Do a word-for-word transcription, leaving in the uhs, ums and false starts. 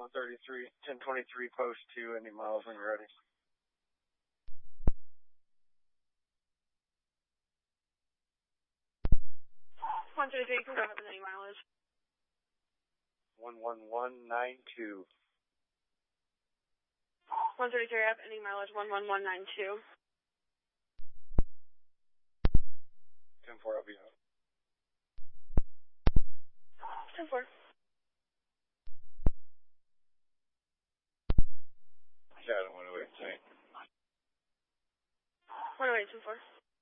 one thirty-three, ten twenty-three, post two, any miles when you're ready. one thirty-three, you can go ahead with any mileage. one one one nine two. one thirty-three, I have any mileage, one one one nine two. ten four, I'll be out. ten four. Yeah, I don't want to wait, thanks. one oh eight, ten four.